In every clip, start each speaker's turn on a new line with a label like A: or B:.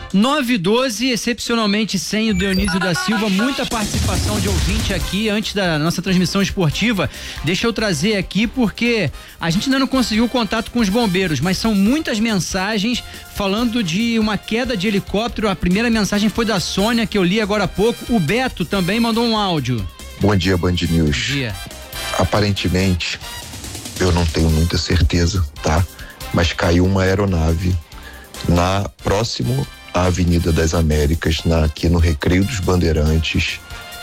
A: 9:12, excepcionalmente sem o Dionísio da Silva, muita participação de ouvinte aqui antes da nossa transmissão esportiva. Deixa eu trazer aqui porque a gente ainda não conseguiu contato com os bombeiros, mas são muitas mensagens falando de uma queda de helicóptero. A primeira mensagem foi da Sônia, que eu li agora há pouco. O Beto também mandou um áudio.
B: Bom dia, Band News.
A: Bom dia.
B: Aparentemente, eu não tenho muita certeza, tá? Mas caiu uma aeronave próximo à Avenida das Américas, aqui no Recreio dos Bandeirantes.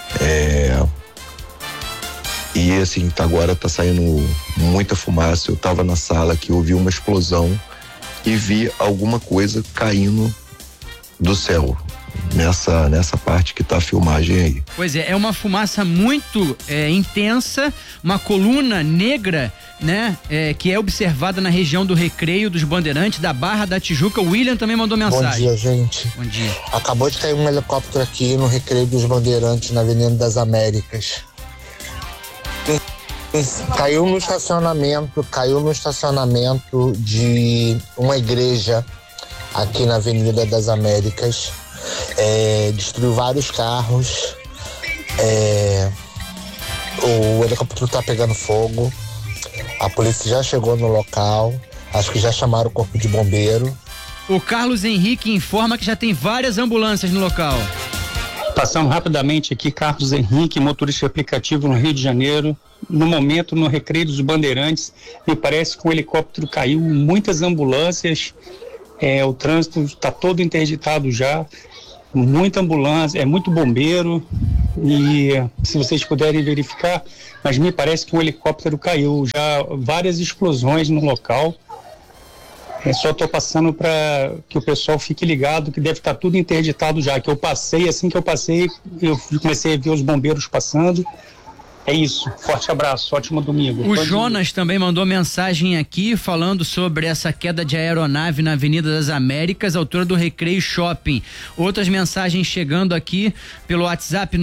B: E assim, agora tá saindo muita fumaça. Eu tava na sala aqui, ouvi uma explosão e vi alguma coisa caindo do céu. Nessa parte que tá a filmagem aí.
A: Pois é uma fumaça muito intensa, uma coluna negra, né? Que é observada na região do Recreio dos Bandeirantes, da Barra da Tijuca. O William também mandou mensagem.
C: Bom dia, gente.
A: Bom dia.
C: Acabou de cair um helicóptero aqui no Recreio dos Bandeirantes, na Avenida das Américas. Caiu no estacionamento de uma igreja aqui na Avenida das Américas. Destruiu vários carros. O helicóptero tá pegando fogo. A polícia já chegou no local. Acho que já chamaram o corpo de bombeiro.
A: O Carlos Henrique informa que já tem várias ambulâncias no local.
D: Passando rapidamente aqui, Carlos Henrique, motorista de aplicativo no Rio de Janeiro. No momento, no Recreio dos Bandeirantes, me parece que um helicóptero caiu, muitas ambulâncias. O trânsito está todo interditado já, muita ambulância, muito bombeiro, e se vocês puderem verificar, mas me parece que um helicóptero caiu, já várias explosões no local. Só estou passando para que o pessoal fique ligado que deve estar tudo interditado já, que eu passei, assim que eu passei, eu comecei a ver os bombeiros passando. É isso, forte abraço, ótimo domingo.
A: O Jonas também mandou mensagem aqui falando sobre essa queda de aeronave na Avenida das Américas, altura do Recreio Shopping. Outras mensagens chegando aqui pelo WhatsApp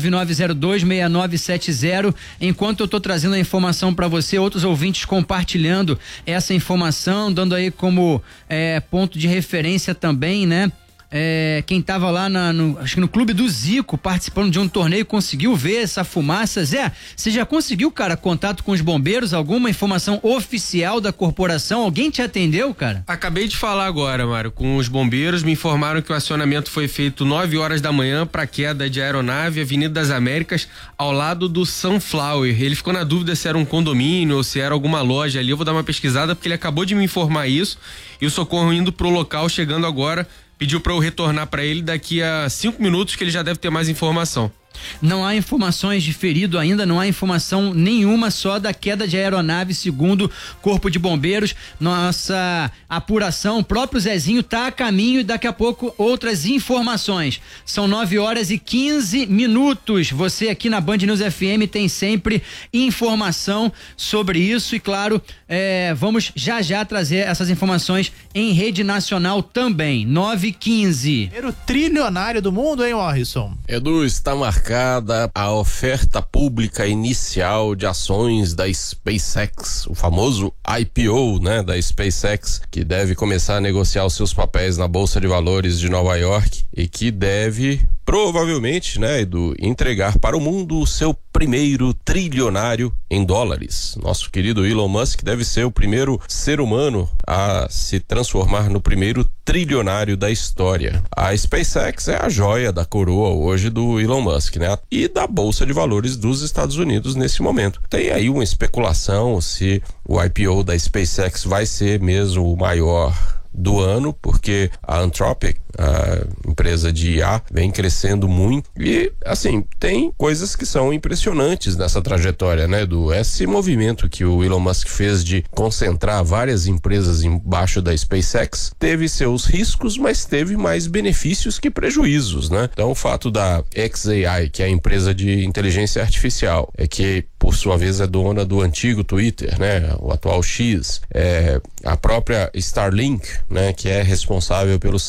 A: 999026970. Enquanto eu tô trazendo a informação para você, outros ouvintes compartilhando essa informação, dando aí como ponto de referência também, né? Quem tava lá acho que no Clube do Zico, participando de um torneio, conseguiu ver essa fumaça. Zé, você já conseguiu, cara, contato com os bombeiros? Alguma informação oficial da corporação? Alguém te atendeu, cara?
E: Acabei de falar agora, Mário, com os bombeiros. Me informaram que o acionamento foi feito 9h da manhã para queda de aeronave, Avenida das Américas, ao lado do Sunflower. Ele ficou na dúvida se era um condomínio ou se era alguma loja ali. Eu vou dar uma pesquisada porque ele acabou de me informar isso, e o socorro indo pro local, chegando agora. Pediu para eu retornar para ele daqui a 5 minutos, que ele já deve ter mais informação.
A: Não há informações de ferido ainda, não há informação nenhuma, só da queda de aeronave, segundo Corpo de Bombeiros. Nossa apuração, o próprio Zezinho tá a caminho, e daqui a pouco outras informações. São 9h15. Você aqui na Band News FM tem sempre informação sobre isso e, claro, vamos já trazer essas informações em rede nacional também. 9h15.
F: Primeiro trilionário do mundo, hein, Morrison?
G: Edu, está marcada a oferta pública inicial de ações da SpaceX, o famoso IPO, né, da SpaceX, que deve começar a negociar os seus papéis na Bolsa de Valores de Nova York e que deve provavelmente, né, Edu, entregar para o mundo o seu primeiro trilionário em dólares. Nosso querido Elon Musk deve ser o primeiro ser humano a se transformar no primeiro trilionário da história. A SpaceX é a joia da coroa hoje do Elon Musk, né? E da Bolsa de Valores dos Estados Unidos nesse momento. Tem aí uma especulação se o IPO da SpaceX vai ser mesmo o maior do ano, porque a Anthropic, a empresa de IA, vem crescendo muito e, assim, tem coisas que são impressionantes nessa trajetória, né, esse movimento que o Elon Musk fez de concentrar várias empresas embaixo da SpaceX teve seus riscos, mas teve mais benefícios que prejuízos, né? Então, o fato da xAI, que é a empresa de inteligência artificial, que por sua vez é dona do antigo Twitter, né, o atual X, a própria Starlink, né, que é responsável pelos satélites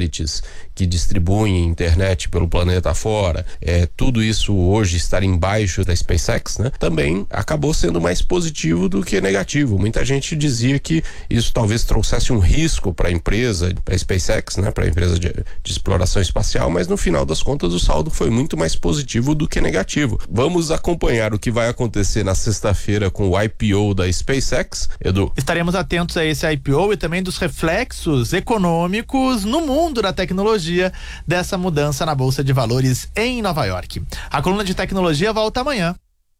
G: satélites que distribuem internet pelo planeta fora, tudo isso hoje estar embaixo da SpaceX, né? Também acabou sendo mais positivo do que negativo. Muita gente dizia que isso talvez trouxesse um risco para a empresa, para a SpaceX, né? Para a empresa de exploração espacial, mas no final das contas o saldo foi muito mais positivo do que negativo. Vamos acompanhar o que vai acontecer na sexta-feira com o IPO da SpaceX, Edu.
F: Estaremos atentos a esse IPO e também dos reflexos econômicos no mundo da tecnologia dessa mudança na Bolsa de Valores em Nova York. A coluna de tecnologia volta amanhã.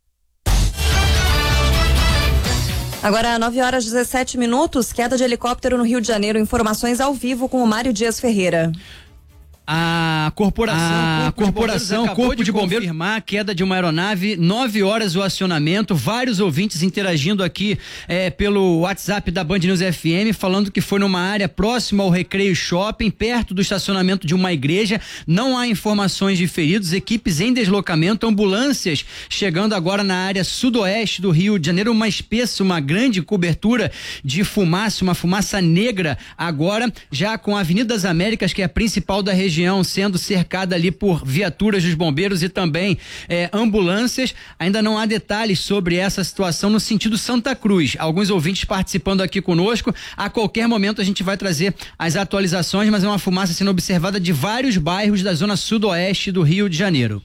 H: Agora, 9h17, queda de helicóptero no Rio de Janeiro. Informações ao vivo com o Mário Dias Ferreira.
A: A corporação Corpo de Bombeiros confirmar a queda de uma aeronave, 9 horas o acionamento, vários ouvintes interagindo aqui pelo WhatsApp da Band News FM, falando que foi numa área próxima ao Recreio Shopping, perto do estacionamento de uma igreja. Não há informações de feridos, equipes em deslocamento, ambulâncias chegando agora na área sudoeste do Rio de Janeiro, uma grande cobertura de fumaça, uma fumaça negra agora, já com a Avenida das Américas, que é a principal da região, sendo cercada ali por viaturas dos bombeiros e também ambulâncias. Ainda não há detalhes sobre essa situação no sentido Santa Cruz. Alguns ouvintes participando aqui conosco. A qualquer momento a gente vai trazer as atualizações, mas é uma fumaça sendo observada de vários bairros da zona sudoeste do Rio de Janeiro.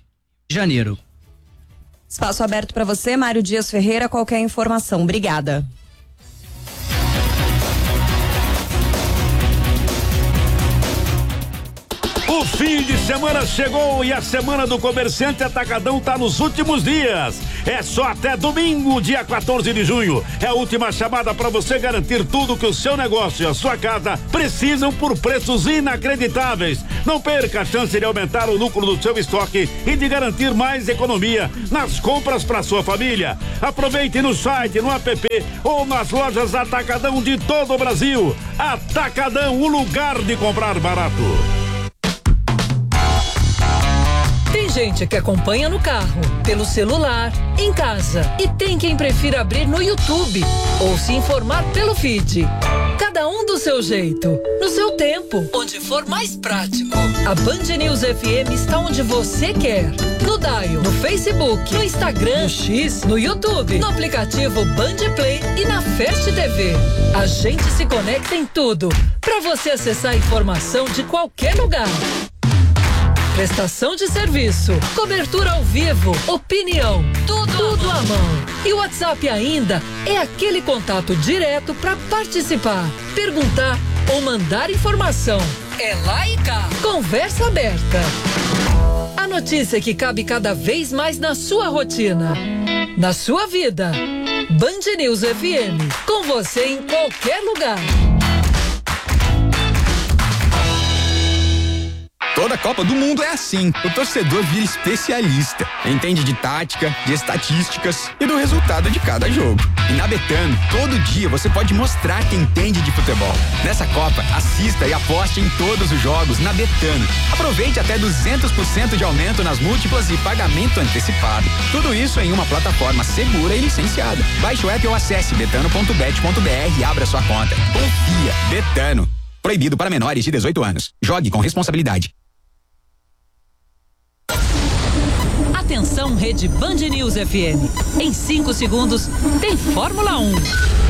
H: Espaço aberto para você, Mário Dias Ferreira. Qualquer informação. Obrigada.
I: O fim de semana chegou e a semana do comerciante Atacadão tá nos últimos dias. É só até domingo, dia 14 de junho. É a última chamada para você garantir tudo que o seu negócio e a sua casa precisam por preços inacreditáveis. Não perca a chance de aumentar o lucro do seu estoque e de garantir mais economia nas compras para sua família. Aproveite no site, no app ou nas lojas Atacadão de todo o Brasil. Atacadão, o lugar de comprar barato.
J: Tem gente que acompanha no carro, pelo celular, em casa. E tem quem prefira abrir no YouTube ou se informar pelo feed. Cada um do seu jeito, no seu tempo, onde for mais prático. A Band News FM está onde você quer. No Dial, no Facebook, no Instagram, no X, no YouTube, no aplicativo Band Play e na Fast TV. A gente se conecta em tudo, para você acessar a informação de qualquer lugar. Prestação de serviço, cobertura ao vivo, opinião, tudo à mão. E o WhatsApp ainda é aquele contato direto para participar, perguntar ou mandar informação. É lá e cá. Conversa aberta. A notícia que cabe cada vez mais na sua rotina, na sua vida. Band News FM, com você em qualquer lugar.
K: Toda Copa do Mundo é assim. O torcedor vira especialista. Entende de tática, de estatísticas e do resultado de cada jogo. E na Betano, todo dia você pode mostrar que entende de futebol. Nessa Copa, assista e aposte em todos os jogos na Betano. Aproveite até 200% de aumento nas múltiplas e pagamento antecipado. Tudo isso em uma plataforma segura e licenciada. Baixe o app ou acesse betano.bet.br e abra sua conta. Confia. Betano. Proibido para menores de 18 anos. Jogue com responsabilidade.
J: Atenção, Rede Band News FM. Em 5 segundos, tem Fórmula 1.